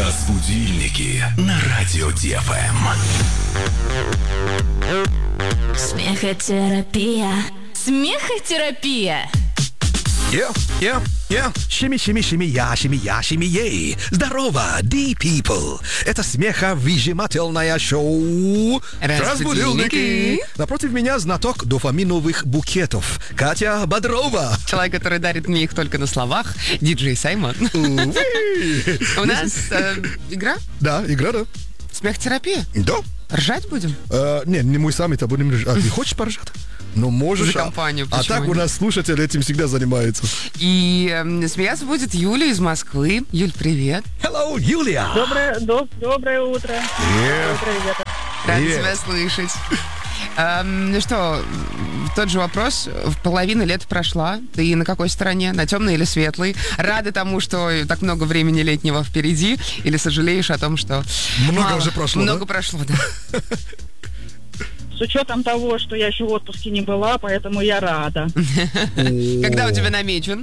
Разбудильники на радио ДФМ. Смехотерапия. Смехотерапия. Шими-ей. Здорово, D-People. Это смеховыжимательное шоу «Разбудильники». Напротив меня знаток дофаминовых букетов Катя Бодрова. Человек, который дарит мне их только на словах, диджей Саймон. У нас игра? Да, игра, да. Смехотерапия? Да. Ржать будем? Не мы сами-то будем ржать. А ты хочешь поржать? Ну, можешь. За компанию, а так нет? у нас слушатели этим всегда занимаются. И смеяться будет Юля из Москвы. Юль, привет. Hello, Юлия. Доброе утро. Доброе, ребята. Рада тебя слышать. Ну что, тот же вопрос. Половина лет прошла. Ты на какой стороне? На темной или светлой? Рада тому, что так много времени летнего впереди? Или сожалеешь о том, что... Много уже прошло, Много прошло, да. С учетом того, что я еще в отпуске не была, поэтому я рада. Когда у тебя намечен?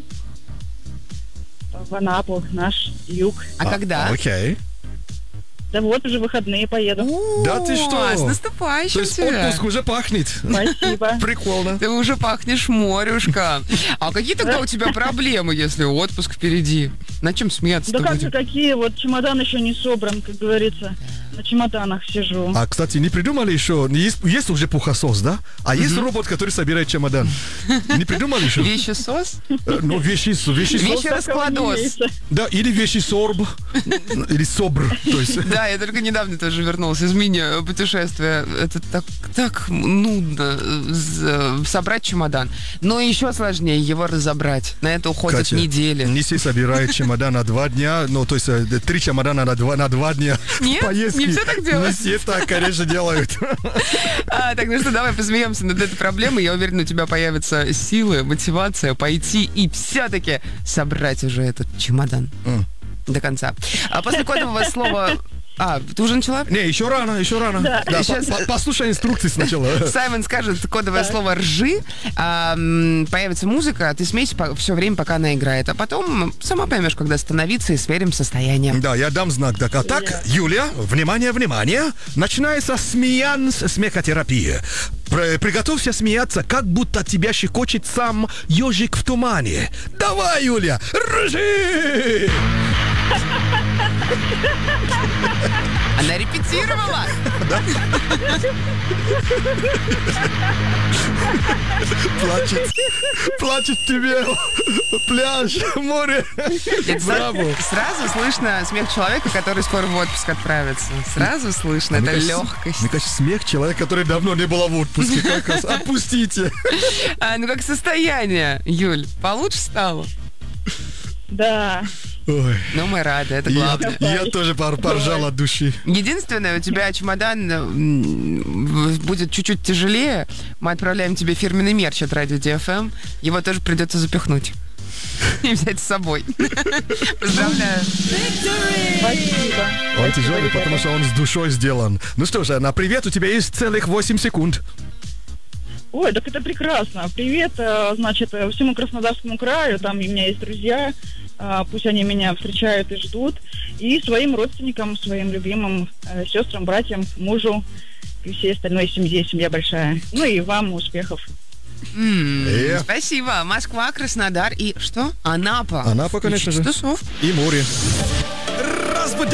В Анапу, наш юг. А когда? Окей. Да вот уже выходные поеду. Да ты что? С наступающим То есть тебя. отпуск уже пахнет. Спасибо. Прикольно. Ты уже пахнешь морюшка. А какие тогда у тебя проблемы, если отпуск впереди? На чем смеяться-то Да будем? какие, вот чемодан еще не собран, как говорится. На чемоданах сижу. А, кстати, не придумали еще, есть уже пухосос, да? А есть робот, который собирает чемодан. Не придумали еще? Вещесос? Ну, вещесос. Вещераскладос. Да, или вещесорб, или собр. То есть... Да, я только недавно тоже вернулась из мини-путешествия. Это так нудно собрать чемодан. Но еще сложнее его разобрать. На это уходят Катя, недели. не все собирают чемодан на 2 дня, ну, то есть 3 чемодана на 2 дня Нет? поездки. Не все так делают? Не все так, конечно, делают. Так, ну что, давай посмеемся над этой проблемой. Я уверена, у тебя появятся силы, мотивация пойти и все-таки собрать уже этот чемодан до конца. А после кодового слова... ты уже начала? Не, еще рано. Да, Сейчас- послушай инструкции сначала. Саймон скажет кодовое слово «ржи», появится музыка, ты смейся все время, пока она играет, а потом сама поймешь, когда остановиться, и сверим состояние. Да, я дам знак. Так, а так, Юлия, внимание, начинается смехотерапия. Приготовься смеяться, как будто тебя щекочет сам ежик в тумане. Давай, Юлия, ржи! Она репетировала! Плачет тебе пляж, море. Браво. Сразу слышно смех человека, который скоро в отпуск отправится. Сразу слышно, это легкость. Мне кажется, смех человека, который давно не был в отпуске. Как раз отпустите. Ну как состояние, Юль, получше стало? Да. Ой. Ну, мы рады, это главное. Я тоже поржал от души. Единственное, у тебя чемодан будет чуть-чуть тяжелее. Мы отправляем тебе фирменный мерч от Радио ДФМ. Его тоже придется запихнуть. И взять с собой. Поздравляю. Спасибо. Он тяжелый, потому что он с душой сделан. Ну что же, на привет у тебя есть целых 8 секунд. Ой, так это прекрасно. Привет, значит, всему Краснодарскому краю. Там у меня есть друзья. Пусть они меня встречают и ждут. И своим родственникам, своим любимым сестрам, братьям, мужу и всей остальной семье. Семья большая. Ну и вам успехов. Спасибо. Москва, Краснодар и что? Анапа. Анапа, конечно же. Часов. И море.